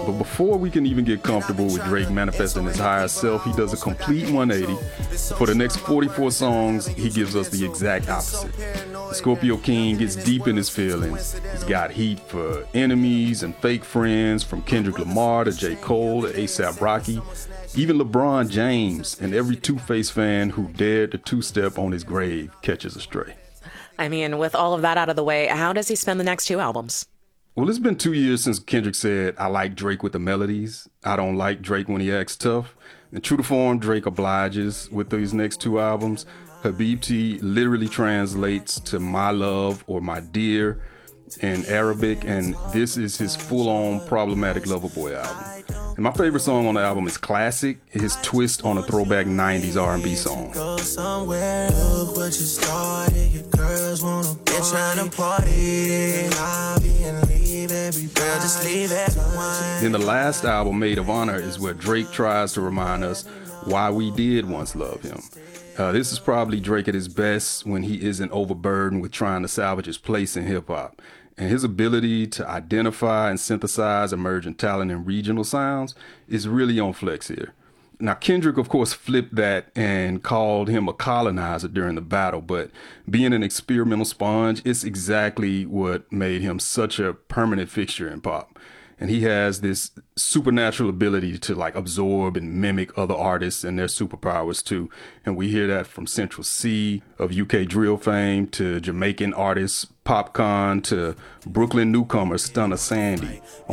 But before we can even get comfortable with Drake manifesting his higher self, he does a complete 180. For the next 44 songs, he gives us the exact opposite. The Scorpio King gets deep in his feelings. He's got heat for enemies and fake friends, from Kendrick Lamar to J. Cole to A$AP Rocky. Even LeBron James and every Two-Face fan who dared to two-step on his grave catches a stray. I mean, with all of that out of the way, how does he spend the next two albums? Well, it's been 2 years since Kendrick said, "I like Drake with the melodies. I don't like Drake when he acts tough." And true to form, Drake obliges with these next two albums. Habibti literally translates to "my love" or "my dear" in Arabic, and this is his full-on problematic lover boy album. And my favorite song on the album is Classic, his twist on a throwback 90s R&B song. Then the last album, Maid of Honor, is where Drake tries to remind us why we did once love him. This is probably Drake at his best when he isn't overburdened with trying to salvage his place in hip-hop. And his ability to identify and synthesize emerging talent and regional sounds is really on flex here. Now, Kendrick, of course, flipped that and called him a colonizer during the battle, but being an experimental sponge, it's exactly what made him such a permanent fixture in pop. And he has this supernatural ability to absorb and mimic other artists and their superpowers too. And we hear that from Central C of UK drill fame to Jamaican artists Popcaan to Brooklyn newcomer Stunner Sandy